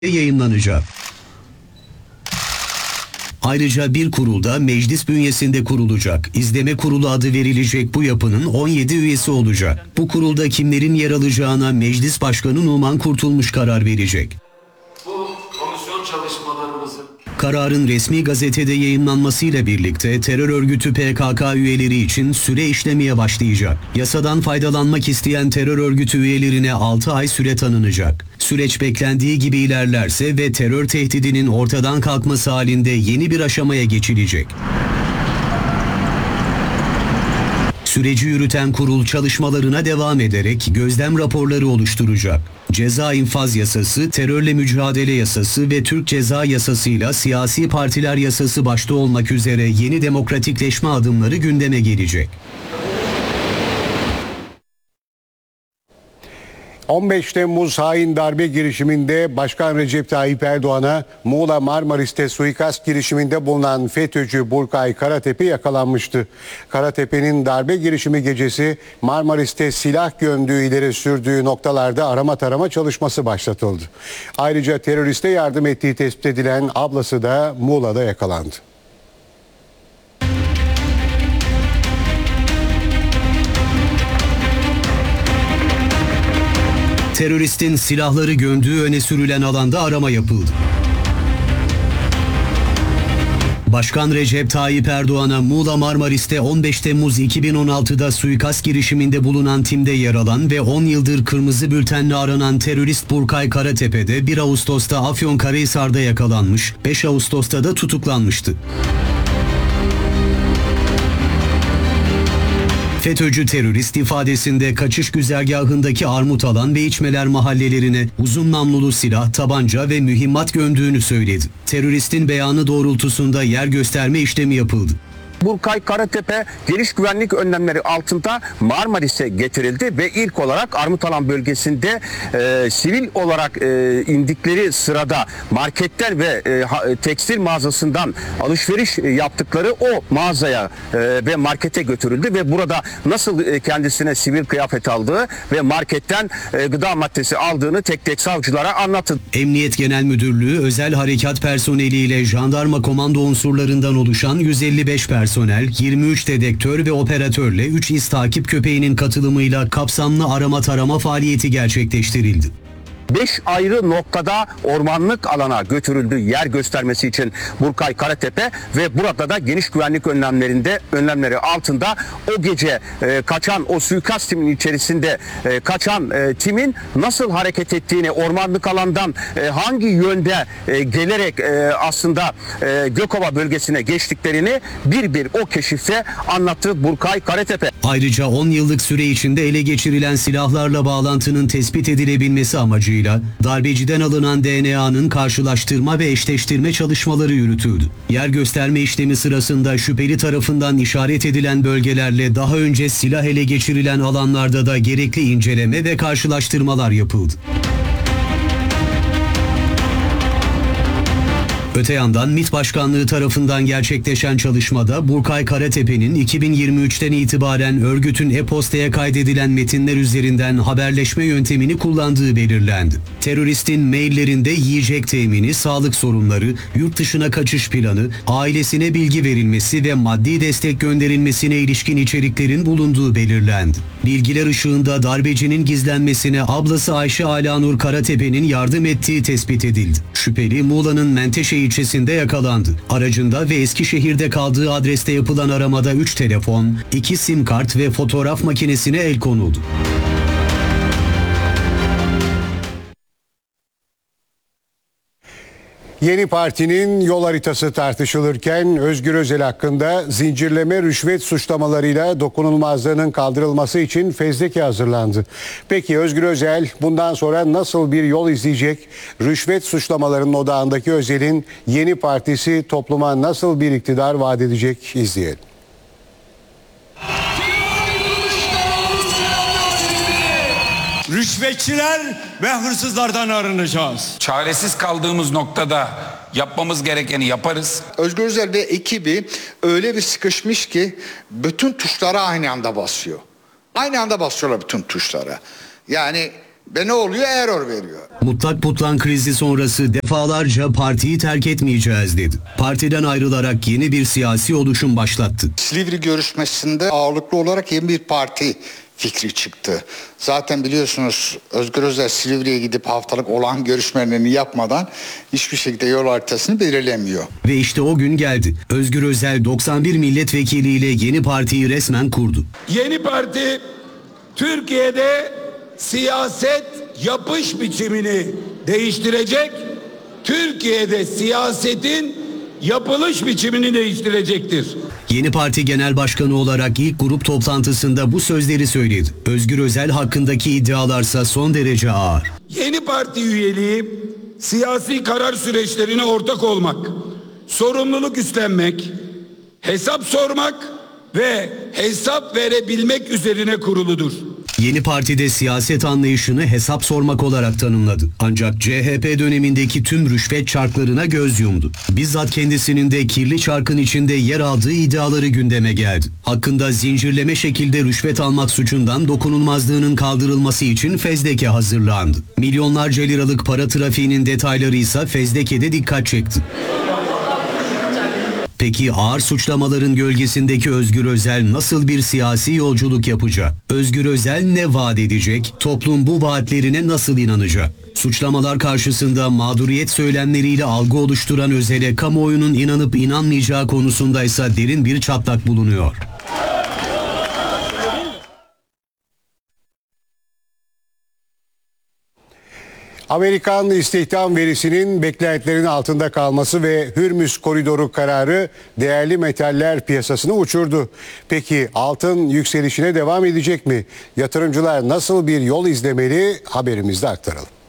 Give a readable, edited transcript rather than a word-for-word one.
yayınlanacak. Ayrıca bir kurulda meclis bünyesinde kurulacak. İzleme Kurulu adı verilecek bu yapının 17 üyesi olacak. Bu kurulda kimlerin yer alacağına Meclis Başkanı Numan Kurtulmuş karar verecek. Bu komisyon çalışmalarımızın Kararın resmi gazetede yayınlanmasıyla birlikte terör örgütü PKK üyeleri için süre işlemeye başlayacak. Yasadan faydalanmak isteyen terör örgütü üyelerine 6 ay süre tanınacak. Süreç beklendiği gibi ilerlerse ve terör tehdidinin ortadan kalkması halinde yeni bir aşamaya geçilecek. Süreci yürüten kurul çalışmalarına devam ederek gözlem raporları oluşturacak. Ceza infaz yasası, terörle mücadele yasası ve Türk Ceza Yasası'yla siyasi partiler yasası başta olmak üzere yeni demokratikleşme adımları gündeme gelecek. 15 Temmuz hain darbe girişiminde Başkan Recep Tayyip Erdoğan'a Muğla Marmaris'te suikast girişiminde bulunan FETÖ'cü Burkay Karatepe yakalanmıştı. Karatepe'nin darbe girişimi gecesi Marmaris'te silah gömdüğü ileri sürdüğü noktalarda arama tarama çalışması başlatıldı. Ayrıca teröriste yardım ettiği tespit edilen ablası da Muğla'da yakalandı. Teröristin silahları gömdüğü öne sürülen alanda arama yapıldı. Başkan Recep Tayyip Erdoğan'a Muğla Marmaris'te 15 Temmuz 2016'da suikast girişiminde bulunan timde yer alan ve 10 yıldır kırmızı bültenle aranan terörist Burkay Karatepe'de 1 Ağustos'ta Afyonkarahisar'da yakalanmış, 5 Ağustos'ta da tutuklanmıştı. FETÖ'cü terörist ifadesinde kaçış güzergahındaki Armutalan ve İçmeler mahallelerine uzun namlulu silah, tabanca ve mühimmat gömdüğünü söyledi. Teröristin beyanı doğrultusunda yer gösterme işlemi yapıldı. Burkay Karatepe geniş güvenlik önlemleri altında Marmaris'e getirildi ve ilk olarak Armutalan bölgesinde sivil olarak indikleri sırada marketten ve tekstil mağazasından alışveriş yaptıkları o mağazaya ve markete götürüldü ve burada nasıl kendisine sivil kıyafet aldığı ve marketten gıda maddesi aldığını tek tek savcılara anlattı. Emniyet Genel Müdürlüğü özel harekat personeliyle jandarma komando unsurlarından oluşan 155 personel, 23 dedektör ve operatörle 3 iz takip köpeğinin katılımıyla kapsamlı arama tarama faaliyeti gerçekleştirildi. 5 ayrı noktada ormanlık alana götürüldü yer göstermesi için Burkay Karatepe ve burada da geniş güvenlik önlemleri altında o gece kaçan o suikast timinin içerisinde kaçan timin nasıl hareket ettiğini, ormanlık alandan hangi yönde gelerek aslında Gökova bölgesine geçtiklerini bir o keşifte anlattı Burkay Karatepe. Ayrıca 10 yıllık süre içinde ele geçirilen silahlarla bağlantının tespit edilebilmesi amacıyla darbeciden alınan DNA'nın karşılaştırma ve eşleştirme çalışmaları yürütüldü. Yer gösterme işlemi sırasında şüpheli tarafından işaret edilen bölgelerle daha önce silah ele geçirilen alanlarda da gerekli inceleme ve karşılaştırmalar yapıldı. Öte yandan MİT Başkanlığı tarafından gerçekleşen çalışmada Burkay Karatepe'nin 2023'ten itibaren örgütün e-postaya kaydedilen metinler üzerinden haberleşme yöntemini kullandığı belirlendi. Teröristin maillerinde yiyecek temini, sağlık sorunları, yurt dışına kaçış planı, ailesine bilgi verilmesi ve maddi destek gönderilmesine ilişkin içeriklerin bulunduğu belirlendi. Bilgiler ışığında darbecinin gizlenmesine ablası Ayşe Alanur Karatepe'nin yardım ettiği tespit edildi. Şüpheli Muğla'nın Menteşe ilçesinde yakalandı. Aracında ve Eskişehir'de kaldığı adreste yapılan aramada 3 telefon, 2 sim kart ve fotoğraf makinesine el konuldu. Yeni partinin yol haritası tartışılırken Özgür Özel hakkında zincirleme rüşvet suçlamalarıyla dokunulmazlığının kaldırılması için fezleke hazırlandı. Peki Özgür Özel bundan sonra nasıl bir yol izleyecek? Rüşvet suçlamalarının odağındaki Özel'in yeni partisi topluma nasıl bir iktidar vaat edecek? İzleyelim. Rüşvetçiler ve hırsızlardan arınacağız. Çaresiz kaldığımız noktada yapmamız gerekeni yaparız. Özgür Özel ve ekibi öyle bir sıkışmış ki bütün tuşlara aynı anda basıyor. Aynı anda basıyorlar bütün tuşlara. Yani Ve ne oluyor? Error veriyor. Mutlak Putlan krizi sonrası defalarca partiyi terk etmeyeceğiz dedi. Partiden ayrılarak yeni bir siyasi oluşum başlattı. Silivri görüşmesinde ağırlıklı olarak yeni bir parti fikri çıktı. Zaten biliyorsunuz Özgür Özel Silivri'ye gidip haftalık olağan görüşmelerini yapmadan hiçbir şekilde yol haritasını belirlemiyor. Ve işte o gün geldi. Özgür Özel 91 milletvekiliyle yeni partiyi resmen kurdu. Yeni parti Türkiye'de siyaset yapış biçimini değiştirecek, Türkiye'de siyasetin yapılış biçimini değiştirecektir. Yeni Parti Genel Başkanı olarak ilk grup toplantısında bu sözleri söyledi. Özgür Özel hakkındaki iddialarsa son derece ağır. Yeni parti üyeliği siyasi karar süreçlerine ortak olmak, sorumluluk üstlenmek, hesap sormak ve hesap verebilmek üzerine kuruludur. Yeni Parti'de siyaset anlayışını hesap sormak olarak tanımladı. Ancak CHP dönemindeki tüm rüşvet çarklarına göz yumdu. Bizzat kendisinin de kirli çarkın içinde yer aldığı iddiaları gündeme geldi. Hakkında zincirleme şekilde rüşvet almak suçundan dokunulmazlığının kaldırılması için fezleke hazırlandı. Milyonlarca liralık para trafiğinin detayları ise fezlekede dikkat çekti. Peki ağır suçlamaların gölgesindeki Özgür Özel nasıl bir siyasi yolculuk yapacak? Özgür Özel ne vaat edecek? Toplum bu vaatlerine nasıl inanacak? Suçlamalar karşısında mağduriyet söylemleriyle algı oluşturan Özel'e kamuoyunun inanıp inanmayacağı konusunda ise derin bir çatlak bulunuyor. Amerikan istihdam verisinin beklentilerin altında kalması ve Hürmüz koridoru kararı değerli metaller piyasasını uçurdu. Peki altın yükselişine devam edecek mi? Yatırımcılar nasıl bir yol izlemeli? Haberimizde aktaralım.